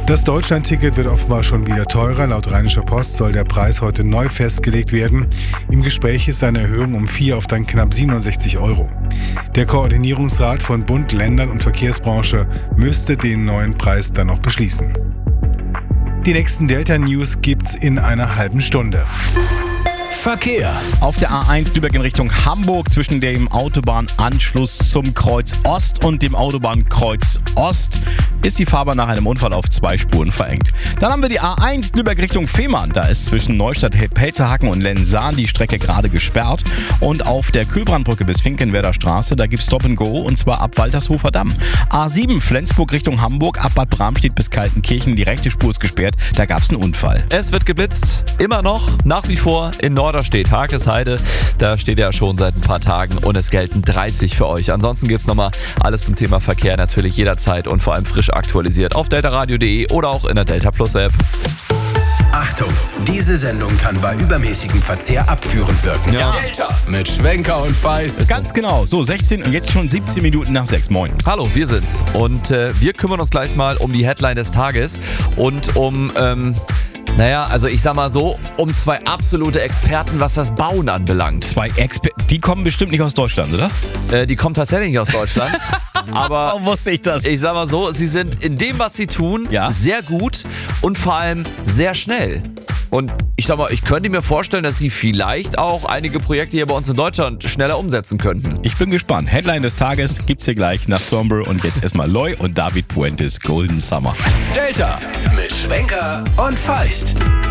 Das Deutschland-Ticket wird offenbar schon wieder teurer. Laut Rheinischer Post soll der Preis heute neu festgelegt werden. Im Gespräch ist eine Erhöhung um 4 auf dann knapp 67 €. Der Koordinierungsrat von Bund, Ländern und Verkehrsbranche müsste den neuen Preis dann noch beschließen. Die nächsten Delta-News gibt's in einer halben Stunde. Verkehr. Auf der A1 Lübeck in Richtung Hamburg zwischen dem Autobahnanschluss zum Kreuz Ost und dem Autobahnkreuz Ost ist die Fahrbahn nach einem Unfall auf 2 Spuren verengt. Dann haben wir die A1 Lübeck Richtung Fehmarn. Da ist zwischen Neustadt, Pelzerhaken und Lenzahn die Strecke gerade gesperrt. Und auf der Kühlbrandbrücke bis Finkenwerder Straße, da gibt's Stop and Go und zwar ab Waltershofer Damm. A7 Flensburg Richtung Hamburg, ab Bad Bramstedt bis Kaltenkirchen. Die rechte Spur ist gesperrt, da gab's einen Unfall. Es wird geblitzt, immer noch, nach wie vor in Norderstedt, Hakesheide. Da steht ja schon seit ein paar Tagen und es gelten 30 für euch. Ansonsten gibt's nochmal alles zum Thema Verkehr natürlich jederzeit und vor allem frisch aktualisiert auf deltaradio.de oder auch in der Delta Plus App. Achtung, diese Sendung kann bei übermäßigem Verzehr abführend wirken. Ja. Delta mit Schwenker und Feist. Ganz genau, so 16 und jetzt schon 17 Minuten nach 6. Moin. Hallo, wir sind's. Und wir kümmern uns gleich mal um die Headline des Tages und um... ich sag mal so, um 2 absolute Experten, was das Bauen anbelangt. 2 Experten, die kommen bestimmt nicht aus Deutschland, oder? Die kommen tatsächlich nicht aus Deutschland, aber Warum wusste ich das? ich sag mal so, sie sind in dem, was sie tun, sehr gut und vor allem sehr schnell. Und ich sag mal, ich könnte mir vorstellen, dass sie vielleicht auch einige Projekte hier bei uns in Deutschland schneller umsetzen könnten. Ich bin gespannt. Headline des Tages gibt's hier gleich nach Sombre und jetzt erstmal Loy und David Puentes Golden Summer. Delta mit Schwenker und Feist.